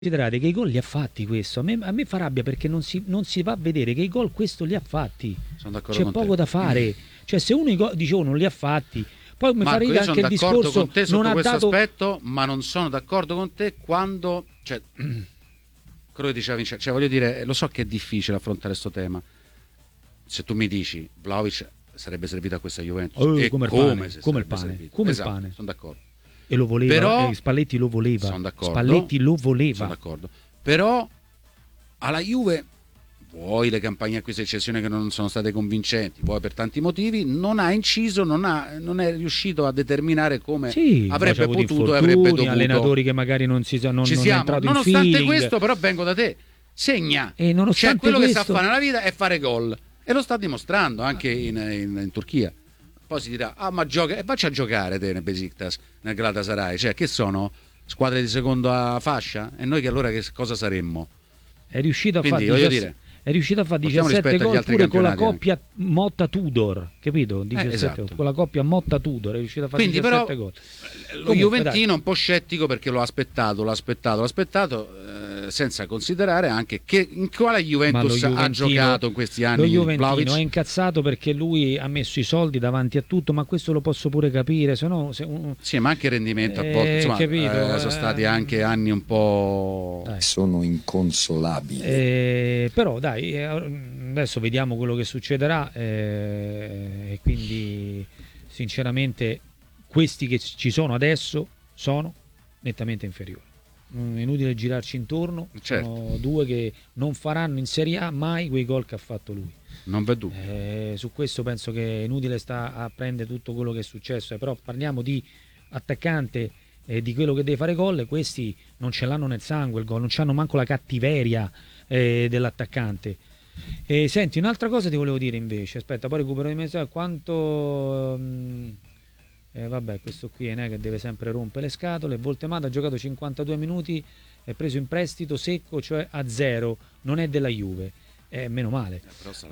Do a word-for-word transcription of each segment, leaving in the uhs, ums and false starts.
Considerate che i gol li ha fatti questo. A me, a me fa rabbia perché non si, non si va a vedere che i gol questo li ha fatti. Sono d'accordo C'è con poco te. da fare. Cioè, se uno i gol dice oh, non li ha fatti, poi mi fa Marco, ridere io sono anche il d'accordo discorso con te sotto non ha questo dato... aspetto, ma non sono d'accordo con te quando, cioè, quello che diceva Vincenzo, cioè voglio dire, lo so che è difficile affrontare questo tema. Se tu mi dici Vlahovic sarebbe servito a questa Juventus, Oh, e come il come, pane, se come il sarebbe pane, servito. come il Esatto, pane. sono d'accordo. E lo voleva, Però, eh, Spalletti lo voleva. sono d'accordo, Spalletti lo voleva. Sono d'accordo. Però alla Juve, vuoi le campagne acquisti e cessione che non sono state convincenti, vuoi per tanti motivi, non ha inciso, non, ha, non è riuscito a determinare come Sì, avrebbe avuto potuto e infortuni, avrebbe dovuto. allenatori che magari non si non, Ci non è siamo, entrato in nonostante feeling. questo, però vengo da te, segna, E nonostante cioè quello questo... che sa fare nella vita è fare gol e lo sta dimostrando anche in, in, in Turchia. Poi si dirà, ah ma gioca, e faccia a giocare te nel Besiktas, nel Galatasaray, cioè che sono squadre di seconda fascia? E noi che allora che cosa saremmo? È riuscito a Quindi, fare voglio diciassette, dire, è riuscito a fare portiamo diciassette rispetto agli gol altri pure con la campionati coppia Motta-Tudor, capito? diciassette, esatto. Con la coppia Motta-Tudor è riuscito a fare Quindi diciassette però gol. lo Comunque, Juventino dai. è un po' scettico perché l'ho aspettato, l'ho aspettato, l'ho aspettato, eh, senza considerare anche che in quale Juventus ha giocato in questi anni. Lo Juventino Vlahovic? è incazzato perché lui ha messo i soldi davanti a tutto, ma questo lo posso pure capire, se no... Se un... Sì, ma anche il rendimento a Eh, volte, insomma, capito, eh, sono eh. stati anche anni un po'... Dai. Sono inconsolabili. Eh, però dai, eh, adesso vediamo quello che succederà eh, e quindi sinceramente questi che ci sono adesso sono nettamente inferiori. Non è inutile girarci intorno, Certo. sono due che non faranno in Serie A mai quei gol che ha fatto lui. Non v'è dubbio. Eh, su questo penso che è inutile sta a prendere tutto quello che è successo, eh, però parliamo di attaccante e di quello che deve fare gol. Questi non ce l'hanno nel sangue il gol, non c'hanno manco la cattiveria eh, dell'attaccante. E senti, un'altra cosa ti volevo dire invece, aspetta, poi recupero di messaggio. Quanto mh, eh, vabbè, questo qui è che deve sempre rompere le scatole. Voltemato ha giocato cinquantadue minuti, è preso in prestito secco, cioè a zero, non è della Juve. Eh, meno male.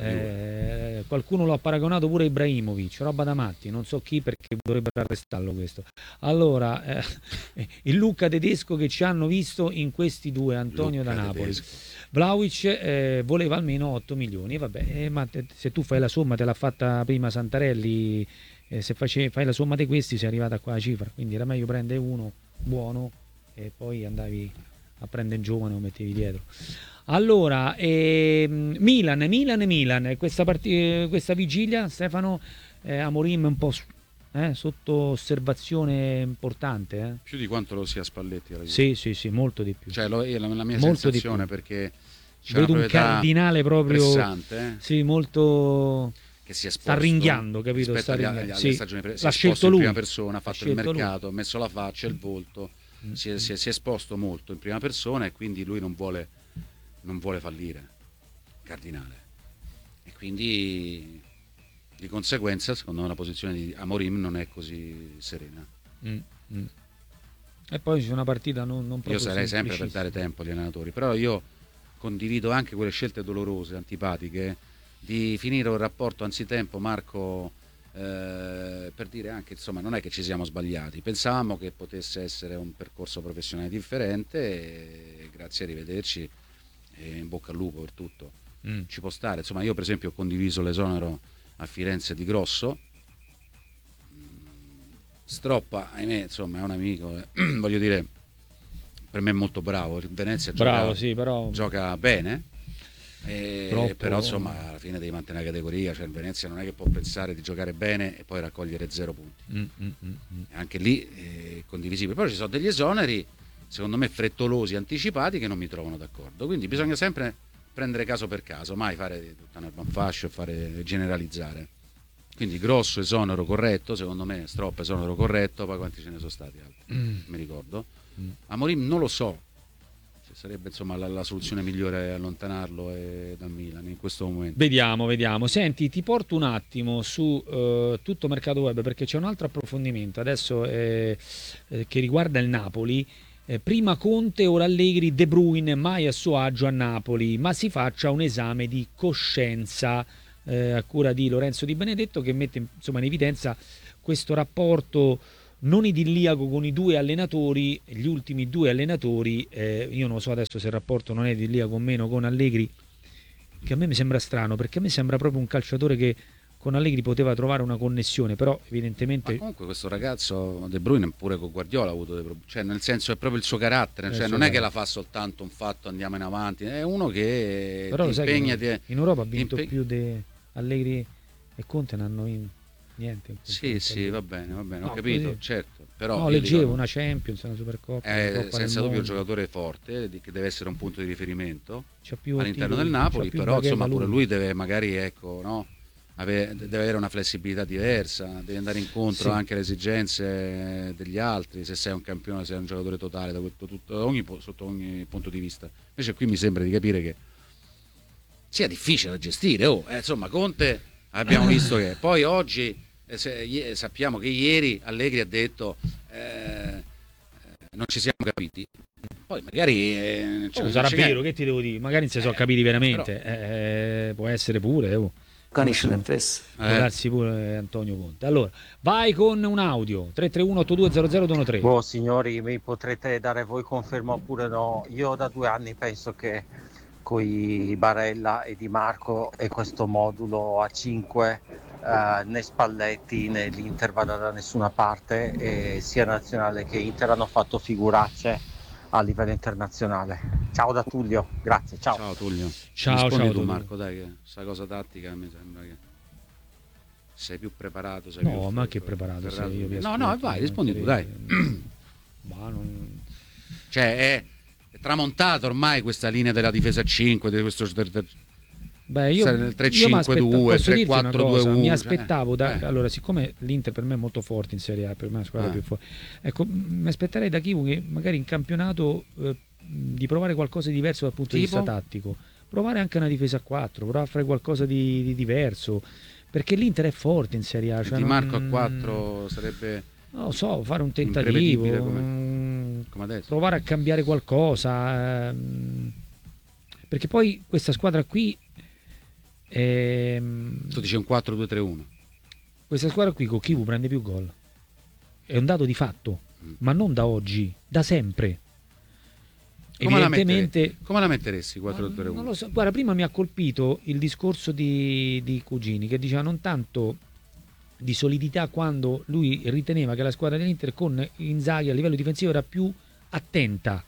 Eh, qualcuno lo ha paragonato pure a Ibrahimovic, roba da matti, non so chi, perché dovrebbero arrestarlo questo. Allora, eh, il Luca tedesco che ci hanno visto in questi due, Antonio Luca da Napoli. tedesco. Vlahovic eh, voleva almeno otto milioni, vabbè, eh, ma te, se tu fai la somma, te l'ha fatta prima Santarelli, eh, se face, fai la somma di questi sei arrivata a quella cifra, quindi era meglio prendere uno buono e poi andavi a prendere un giovane o mettevi dietro. Allora, ehm, Milan, Milan, Milan, questa, part- questa vigilia, Stefano, eh, Amorim un po' eh, sotto osservazione importante. Eh? Più di quanto lo sia Spalletti. alla Juve. Sì, sì, sì, molto di più. Cioè, lo, è la, la mia Molto sensazione, di più. perché c'è Vedo una un cardinale proprio pressante, eh? sì, molto che si è esposto, sta ringhiando, capito? rispetto Sta agli- ringhiando. alle Sì, stagioni pre- si l'ha è esposto scelto in lui. prima persona, ha fatto il scelto lui. mercato, ha messo la faccia, il volto, Mm. si, è, si, è, si è esposto molto in prima persona e quindi lui non vuole, non vuole fallire, cardinale. E quindi di conseguenza, secondo me, la posizione di Amorim non è così serena. Mm, mm. E poi c'è una partita non, non proprio Io sarei sempre per semplicissima. dare tempo agli allenatori, però io condivido anche quelle scelte dolorose, antipatiche, di finire un rapporto anzitempo, Marco, eh, per dire anche, insomma, non è che ci siamo sbagliati, pensavamo che potesse essere un percorso professionale differente e grazie, arrivederci e in bocca al lupo per tutto. Mm. Ci può stare, insomma, io per esempio ho condiviso l'esonero a Firenze di Grosso. Stroppa, ahimè, insomma, è un amico, eh, voglio dire, per me è molto bravo. Il Venezia Bravo, gioca, sì, però gioca bene, e- Troppo. però insomma alla fine devi mantenere la categoria, cioè il Venezia non è che può pensare di giocare bene e poi raccogliere zero punti. Mm, mm, mm, mm. Anche lì è condivisibile. Poi ci sono degli esoneri, secondo me frettolosi, anticipati, che non mi trovano d'accordo. Quindi bisogna sempre prendere caso per caso, mai fare tutta una fascio e fare generalizzare. Quindi Grosso esonero corretto, secondo me Stroppa esonero corretto, poi quanti ce ne sono stati altri? Mm. Mi ricordo. Mm. Amorim non lo so, se sarebbe insomma la, la soluzione migliore allontanarlo eh, dal Milan in questo momento. Vediamo, vediamo. Senti, ti porto un attimo su eh, tutto mercato web perché c'è un altro approfondimento adesso eh, eh, che riguarda il Napoli. Eh, prima Conte, ora Allegri, De Bruyne mai a suo agio a Napoli, ma si faccia un esame di coscienza eh, a cura di Lorenzo Di Benedetto, che mette insomma in evidenza questo rapporto non idilliaco con i due allenatori, gli ultimi due allenatori, eh, io non so adesso se il rapporto non è idilliaco o meno con Allegri, che a me mi sembra strano, perché a me sembra proprio un calciatore che con Allegri poteva trovare una connessione, però evidentemente... Ma comunque questo ragazzo De Bruyne pure con Guardiola ha avuto dei problemi, cioè nel senso è proprio il suo carattere, cioè non è che la fa soltanto un fatto andiamo in avanti, è uno che però ti sai impegna... che ti... in Europa ha vinto impeg... più di Allegri e Conte, non hanno in... niente. Sì, sì, va bene, va bene, no, ho capito, così. certo. Però no, leggevo dico, una Champions, una Supercoppa, è una Coppa senza del dubbio un mondo. giocatore forte, che deve essere un punto di riferimento C'ha più all'interno titoli, del Napoli, c'ha più però insomma baguette pure lui. lui deve magari, ecco, no? Ave- deve avere una flessibilità diversa, deve andare incontro Sì. anche alle esigenze degli altri, se sei un campione, sei un giocatore totale da tutto, tutto, da ogni, sotto ogni punto di vista. Invece qui mi sembra di capire che sia difficile da gestire. Oh, eh, insomma, Conte abbiamo visto che poi oggi eh, se, ie- sappiamo che ieri Allegri ha detto eh, non ci siamo capiti. Poi magari eh, cioè, Oh, sarà c'è- vero, che ti devo dire? Magari non si sono Eh, capiti veramente, però- eh, può essere pure, oh. Canisce l'impresa. Può eh, darsi pure Antonio Conte. Allora, vai con un audio tre tre uno otto due zero zero due uno tre. Boh, signori, mi potrete dare voi conferma oppure no? Io da due anni penso che con i Barella e Di Marco e questo modulo a cinque eh, né Spalletti né l'Inter vada da nessuna parte e sia nazionale che Inter hanno fatto figuracce a livello internazionale. Ciao da Tullio, grazie, ciao. ciao Tullio. Ciao, Rispondi ciao, tu Tullio. Marco, dai, che sta cosa tattica mi sembra che sei più preparato, sei No, più ma che preparato sei, io vi no, ascolto, no, vai, non rispondi tu, dai. credi. Ma non... Cioè è, è tramontata ormai questa linea della difesa a cinque, di questo Beh, io, Sai, nel tre io cinque m'aspetta- due, posso tre dirti una quattro due cosa, uno, mi cioè, aspettavo da, eh. allora, siccome l'Inter per me è molto forte in Serie A, per me è una squadra Eh. più forte, ecco, mi aspetterei da Kivu che magari in campionato eh, di provare qualcosa di diverso dal punto di Tipo? vista tattico, provare anche una difesa a quattro, provare a fare qualcosa di, di diverso, perché l'Inter è forte in Serie A. Cioè Di non- Marco a quattro sarebbe non lo so, fare un tentativo, imprevedibile come- mm, come adesso. provare a cambiare qualcosa, ehm, perché poi questa squadra qui ehm, Tu dici un quattro due tre uno. questa squadra qui con Kivu prende più gol, è un dato di fatto, Mm. ma non da oggi, da sempre. Come la, Evidentemente mettere- come la metteresti quattro due tre non uno? lo so. Guarda, prima mi ha colpito il discorso di, di Cugini che diceva non tanto di solidità quando lui riteneva che la squadra dell'Inter con Inzaghi a livello difensivo era più attenta,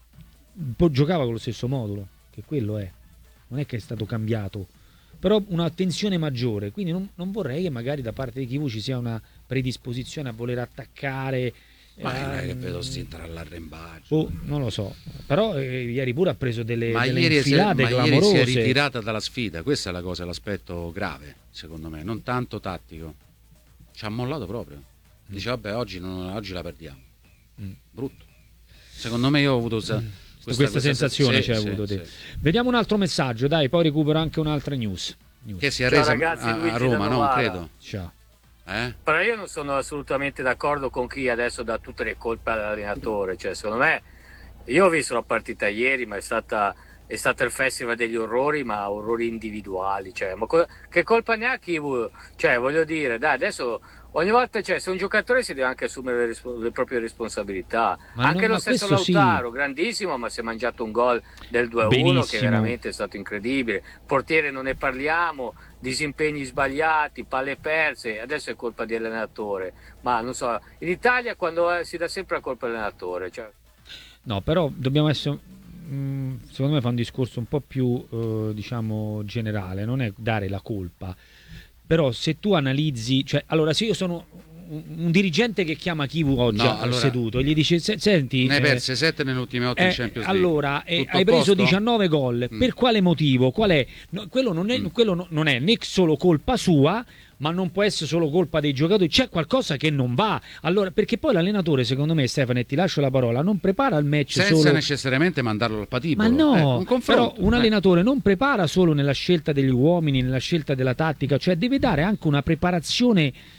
poi giocava con lo stesso modulo, che quello è, non è che è stato cambiato, però un'attenzione maggiore, quindi non, non vorrei che magari da parte di Kivu ci sia una predisposizione a voler attaccare. Ma non è che ehm, vedo stintare all'arrembaggio. oh, non lo so, però eh, ieri pure ha preso delle, Ma, delle ieri, si è, infilate ma ieri si clamorose. è ritirata dalla sfida, questa è la cosa, l'aspetto grave, secondo me, non tanto tattico. Ci ha mollato proprio. Dice vabbè, oggi, non- oggi la perdiamo. Mm. Brutto. Secondo me io ho avuto questa, Questa, sensazione sì, c'hai sì, avuto sì. te. Vediamo un altro messaggio, dai, poi recupero anche un'altra news. News. Che si è Ciao, resa ragazzi, a, a Luigi Roma, da no? Novara. Credo. Ciao. Eh? Però io non sono assolutamente d'accordo con chi adesso dà tutte le colpe all'allenatore. Cioè, secondo me, io ho visto la partita ieri, ma è stata, è stata il festival degli orrori, ma orrori individuali. Cioè, ma co- che colpa ne ha Kivu? Cioè, voglio dire, dai, adesso ogni volta, cioè, se un giocatore si deve anche assumere le, rispo- le proprie responsabilità. Ma anche non- lo ma stesso questo sì. Lautaro, grandissimo, ma si è mangiato un gol del due a uno che Benissimo. veramente è stato incredibile. Portiere non ne parliamo, disimpegni sbagliati, palle perse, adesso è colpa di allenatore. Ma non so, in Italia quando eh, si dà sempre la colpa all'allenatore. Cioè... No, però dobbiamo essere, mm, secondo me fa un discorso un po' più, eh, diciamo, generale, non è dare la colpa. Però se tu analizzi, cioè, allora se io sono un, un dirigente che chiama Kivu oggi No, al allora- seduto e gli dice, "Se- senti... Ne hai eh, perse sette nelle ultime otto in Eh, Champions League. allora, eh, Tutto a hai preso posto? diciannove gol, Mm. per quale motivo? Qual è? No, quello, non è, Mm. quello no- non è né solo colpa sua, ma non può essere solo colpa dei giocatori, c'è qualcosa che non va. Allora, perché poi l'allenatore, secondo me, Stefano, e ti lascio la parola, non prepara il match Senza solo... necessariamente mandarlo al patibolo. Ma no, Eh, un confronto. però un eh. allenatore non prepara solo nella scelta degli uomini, nella scelta della tattica, cioè deve dare anche una preparazione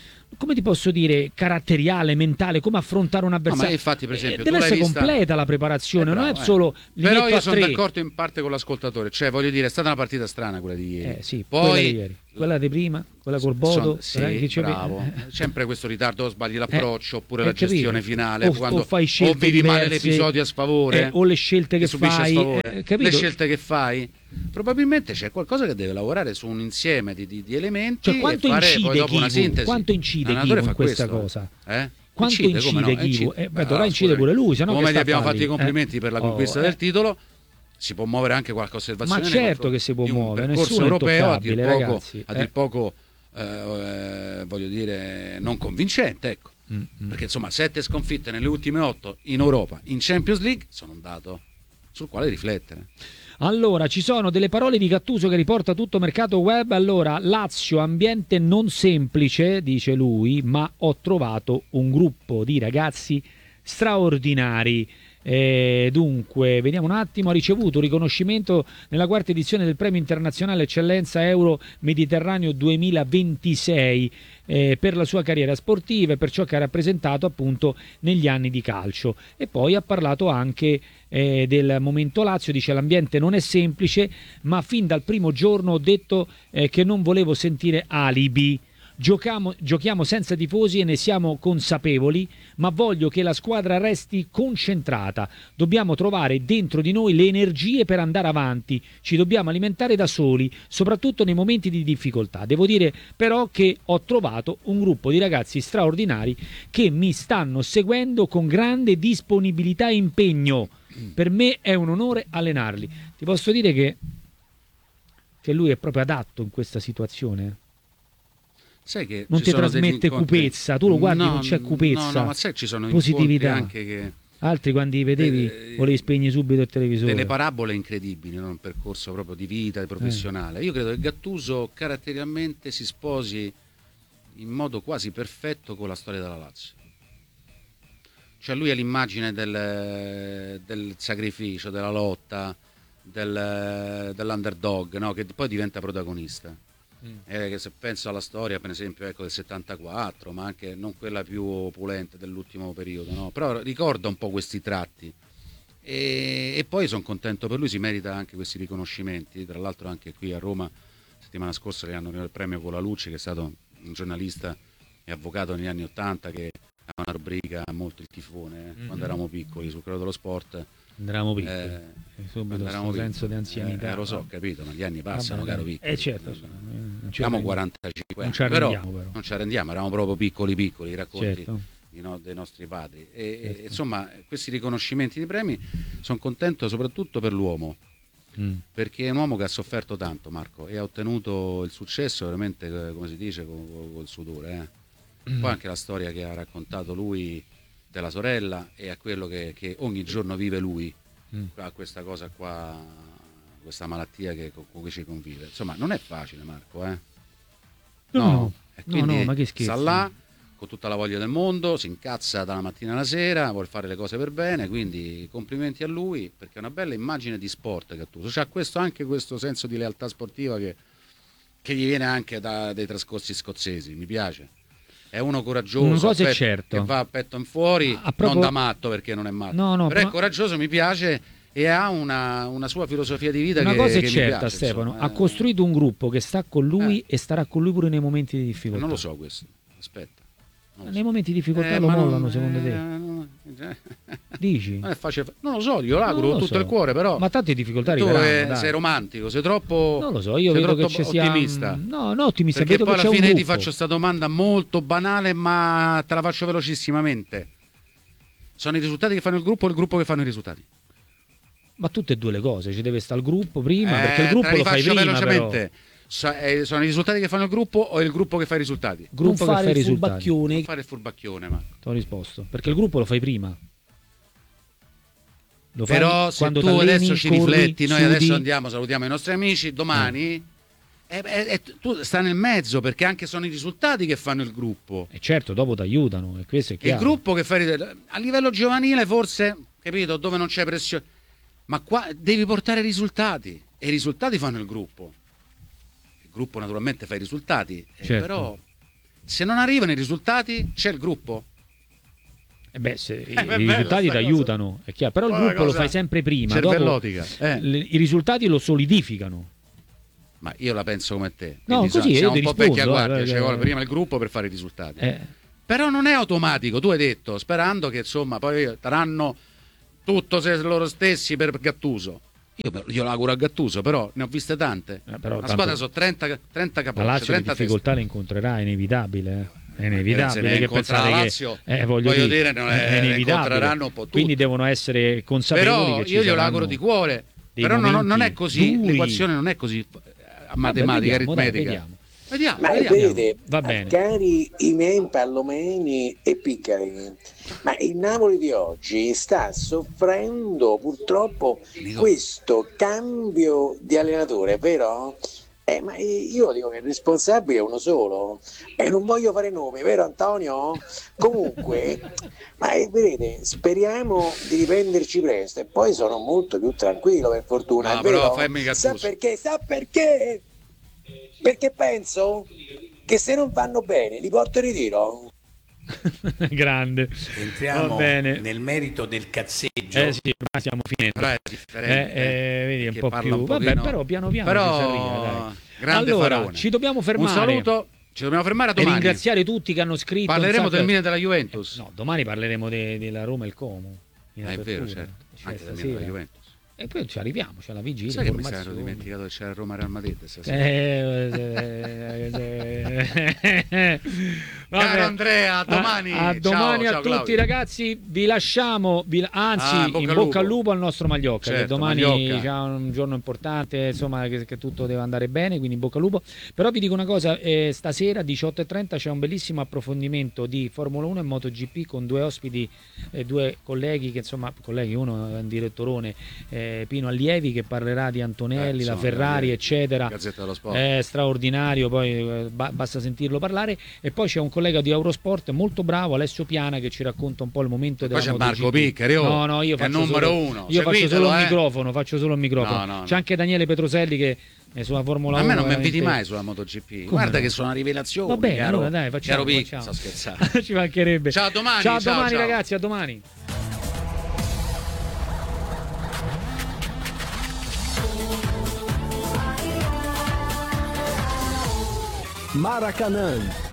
come ti posso dire, caratteriale, mentale, come affrontare un avversario. No, ma infatti, per esempio, eh, deve tu l'hai essere vista... completa la preparazione, eh, bravo, non è eh. solo li Però metto io a sono tre. d'accordo in parte con l'ascoltatore, cioè voglio dire, è stata una partita strana quella di ieri. Eh sì, poi quella di ieri, quella di prima, quella col Bodo, Son- eh, che sì, ci- bravo. eh. Sempre questo ritardo, sbagli l'approccio, oppure eh, la capito. gestione finale, O- quando o fai scelte o vivi male diverse, l'episodio a sfavore, eh, o le scelte che subisci a fai, sfavore. eh, capito? Le scelte che fai, probabilmente c'è qualcosa che deve lavorare su un insieme di, di, di elementi, Cioè, quanto e fare incide poi dopo una Kivu? sintesi. Quanto incide L'allenatore Kivu in fa questa questo, cosa? eh? Quanto Incide, come incide no? Kivu? Incide. Eh, beh, Ah, dovrà incide scusami. pure lui, se no Come che gli sta a abbiamo farli? fatto i complimenti Eh? per la Oh, conquista eh. del titolo, si può muovere anche qualche osservazione Ma nei certo confronti che si può di un muovere, percorso nessuno è europeo a dir intoccabile, poco, ragazzi, a eh. dir poco eh, eh, voglio dire, non convincente, ecco. Mm-hmm. Perché insomma sette sconfitte nelle ultime otto in Europa, in Champions League, sono un dato sul quale riflettere. Allora, ci sono delle parole di Gattuso che riporta tutto mercato web. Allora, Lazio, ambiente non semplice, dice lui, ma ho trovato un gruppo di ragazzi straordinari. Eh, dunque, vediamo un attimo, ha ricevuto un riconoscimento nella quarta edizione del Premio Internazionale Eccellenza Euro Mediterraneo duemilaventisei eh, per la sua carriera sportiva e per ciò che ha rappresentato appunto negli anni di calcio. E poi ha parlato anche eh, del momento Lazio, dice l'ambiente non è semplice, ma fin dal primo giorno ho detto eh, che non volevo sentire alibi. Giochiamo, giochiamo senza tifosi e ne siamo consapevoli, ma voglio che la squadra resti concentrata. Dobbiamo trovare dentro di noi le energie per andare avanti, ci dobbiamo alimentare da soli, soprattutto nei momenti di difficoltà. Devo dire però che ho trovato un gruppo di ragazzi straordinari che mi stanno seguendo con grande disponibilità e impegno. Per me è un onore allenarli. Ti posso dire che, che lui è proprio adatto in questa situazione. Sai che Non ci ti sono trasmette degli incontri- cupezza, tu lo guardi, No, non c'è cupezza, no, no, ma sai, ci sono positività. incontri anche che Altri quando li vedevi Eh, volevi spegni subito il televisore. delle parabole incredibili, no? Un percorso proprio di vita, di professionale. Eh. Io credo che Gattuso caratterialmente si sposi in modo quasi perfetto con la storia della Lazio. Cioè lui è l'immagine del, del sacrificio, della lotta, del, dell'underdog, no? Che poi diventa protagonista. Mm. Eh, che se penso alla storia, per esempio, ecco, del settantaquattro, ma anche non quella più opulenta dell'ultimo periodo, no? Però ricorda un po' questi tratti. E, e poi sono contento per lui, si merita anche questi riconoscimenti. Tra l'altro anche qui a Roma settimana scorsa gli hanno dato il premio Colalucci, che è stato un giornalista e avvocato negli anni Ottanta, che ha una rubrica molto il tifone, eh, mm-hmm. quando eravamo piccoli sul Corriere dello Sport. Andavamo piccoli, eh, subito questo senso di anzianità. Eh, lo so, capito, ma gli anni passano, Vabbè, caro piccolo. Eh certo, non ci abbiamo arrendiamo. quarantacinque Non ci anni, arrendiamo, però, però. non ci arrendiamo, eravamo proprio piccoli piccoli, i racconti Certo. di no- dei nostri padri. E, Certo. e, insomma, questi riconoscimenti di premi sono contento soprattutto per l'uomo. Mm. Perché è un uomo che ha sofferto tanto, Marco, e ha ottenuto il successo veramente, eh, come si dice, col, col sudore. Eh. Mm. Poi anche la storia che ha raccontato lui della sorella e a quello che, che ogni giorno vive lui, mm. a questa cosa qua, questa malattia che, con cui ci convive. Insomma, non è facile, Marco, eh? No, no, E quindi no, no, ma che scherzi. sta là con tutta la voglia del mondo, si incazza dalla mattina alla sera, vuole fare le cose per bene, quindi complimenti a lui, perché è una bella immagine di sport Gattuso. C'ha questo, anche questo senso di lealtà sportiva che, che gli viene anche da, dai trascorsi scozzesi, mi piace. È uno coraggioso, Una cosa è petto, certo. che va a petto in fuori, A proprio- non da matto, perché non è matto, No, no, però è ma- coraggioso, mi piace, e ha una, una sua filosofia di vita Una che, cosa è che mi certa, piace, Stefano, insomma, ha eh. costruito un gruppo che sta con lui e starà con lui pure nei momenti di difficoltà. Non lo so questo, aspetta. Non lo Nei so. momenti di difficoltà Eh, lo ma non- mollano, secondo eh, te? non- eh, Dici? Non è facile, non lo so, io l'auguro Non con lo tutto so. il cuore, però Ma tante difficoltà tu arriveranno, eh, dai. sei romantico, sei troppo, Non lo so, io sei vedo che troppo ci sia ottimista. No, no, ottimista, Perché vedo poi che alla c'è un fine ti gruppo. faccio questa domanda molto banale, ma te la faccio velocissimamente. Sono i risultati che fanno il gruppo o il gruppo che fanno i risultati? Ma tutte e due le cose, ci deve stare il gruppo prima, Eh, perché il te gruppo la lo fai rifaccio prima velocemente. però. So- eh, sono i risultati che fanno il gruppo o è il gruppo che fa i risultati? Gruppo non che fare fa i il risultati. furbacchione. Non fare il furbacchione, ma Ti ho risposto, perché il gruppo lo fai prima. Lo fai però se quando tu t'alleni, adesso ci corri, rifletti, noi sudi. adesso andiamo, salutiamo i nostri amici, domani eh, eh, eh, tu sta nel mezzo, perché anche sono i risultati che fanno il gruppo. E certo, dopo ti aiutano, e questo è Il chiaro. gruppo che fa i- a livello giovanile forse, capito, dove non c'è pressione, ma qua devi portare risultati e i risultati fanno il gruppo. Il gruppo naturalmente fa i risultati, eh, Certo. però se non arrivano i risultati c'è il gruppo. Eh beh, se Eh, i beh, risultati ti cosa. aiutano, è chiaro, però il Poi gruppo una lo cosa fai sempre prima, dopo cervellotica. Eh. le- i risultati lo solidificano. Ma io la penso come te. No, Quindi, così, so- io siamo ti un po' rispondo, vecchia guardia, eh, ci eh, vuole prima il gruppo per fare i risultati. Eh, Però non è automatico, tu hai detto, sperando che insomma poi daranno tutto se loro stessi per Gattuso. Io, io l'auguro a Gattuso, però ne ho viste tante. Eh, però La tanto- squadra sono trenta, trenta la capocce, Lazio le trenta difficoltà le incontrerà, è inevitabile. eh. È Se inevitabile ne che incontra la pensate Lazio, che eh, voglio, voglio dire, dire, non è- è le inevitabile. incontreranno un po' tutte. Quindi devono essere teste. consapevoli Però che ci io glielo saranno auguro di cuore. dei Però non, non momenti è così, duri. l'equazione non è così eh, Vabbè, matematica, vediamo, dai, aritmetica. vediamo. Vediamo, Ma vediamo. vedete, Va bene. cari i miei pallomeni e piccari, ma il Napoli di oggi sta soffrendo purtroppo questo cambio di allenatore, vero? Eh, ma io dico che il responsabile è uno solo e non voglio fare nomi, vero Antonio? Comunque, ma eh, vedete, speriamo di riprenderci presto e poi sono molto più tranquillo, per fortuna, No, è però vero? fammi Gattuso. Sa perché? Sa perché? Perché penso che se non vanno bene li porto in ritiro. Grande. Entriamo Va bene. nel merito del cazzeggio. Eh sì, ormai stiamo finendo. Però è Eh, differente. eh, vedi, un che po' parla più. un Vabbè, pochino. però piano piano Però, ci si arriva, dai. grande Allora, Faraone. ci dobbiamo Un fermare. saluto, ci dobbiamo fermare a E domani. ringraziare tutti che hanno scritto. Parleremo un sacco- del Milan e della Juventus. No, domani parleremo de- della Roma e il Como. in Ah, è apertura. vero, certo. C'è Anche del Milan e stasera. della Juventus. E poi ci arriviamo, c'è la vigilia. Sai che mi informazioni. sarò dimenticato che c'era Roma Real Madrid stasera? Eh, eh, eh, eh. Vabbè. Caro Andrea, a domani. A, a domani Ciao, a ciao, tutti, Claudio. ragazzi. Vi lasciamo, vi- anzi, Ah, in bocca in al bocca al lupo. lupo al nostro Magliocca. che Certo, domani Magliocca. c'è un giorno importante, insomma, che, che tutto deve andare bene. Quindi in bocca al lupo. Però vi dico una cosa: eh, stasera diciotto e trenta c'è un bellissimo approfondimento di Formula uno e MotoGP con due ospiti, eh, due colleghi che insomma, colleghi, uno è un direttorone, eh, Pino Allievi, che parlerà di Antonelli, Eh, la insomma, Ferrari, eh, eccetera. Gazzetta dello Sport. È straordinario, poi eh, ba- basta sentirlo parlare. E poi c'è un collega di Eurosport molto bravo, Alessio Piana, che ci racconta un po' il momento della Poi c'è MotoGP. Marco Piccari, oh, no, no, io che è faccio numero solo, uno. io faccio Seguitelo, solo il eh. microfono, faccio solo il microfono. No, no, C'è no. anche Daniele Petroselli che è sulla Formula A uno. me non mi inviti veramente- mai sulla MotoGP. Come Guarda no? che sono una rivelazione. Va bene, caro, allora dai, facciamo, caro Pic- facciamo. sto scherzando. Ci mancherebbe. Ciao, a domani, Ciao, a ciao, domani ciao. ragazzi, a domani. Maracanã